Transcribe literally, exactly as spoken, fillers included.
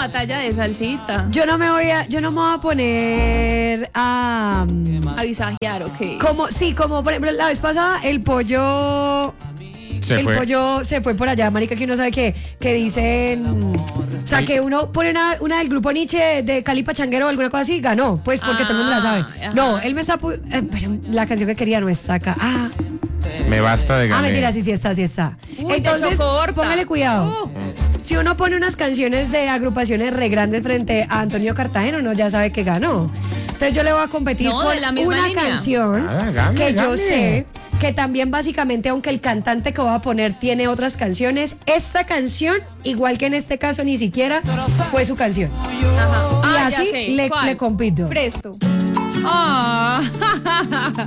batalla de salsita. Yo no me voy a, yo no me voy a poner a a visajear, ok. Como, sí, como por ejemplo la vez pasada el pollo. Se el fue. pollo se fue por allá, marica, que uno sabe que, que dicen. O sea, que uno pone una, una del grupo Nietzsche de Cali Pachanguero o alguna cosa así, ganó. Pues porque Ah, todo el mundo la sabe. ajá. No, él me está. pu- eh, pero la canción que quería no está acá. Ah, Me basta de ah ganar. mentira, sí, sí está, sí está. Uy, de Entonces, Chocorta. póngale cuidado. Uh. Si uno pone unas canciones de agrupaciones re grandes frente a Antonio Cartagena, uno ya sabe que ganó. Entonces yo le voy a competir No, de con la misma una línea. canción Ah, gane, que yo gane. sé que también básicamente, aunque el cantante que voy a poner tiene otras canciones, esta canción, igual que en este caso, ni siquiera fue su canción. Ajá. Y Ah, ya así sé. le, ¿Cuál? le compito. Presto. Ah.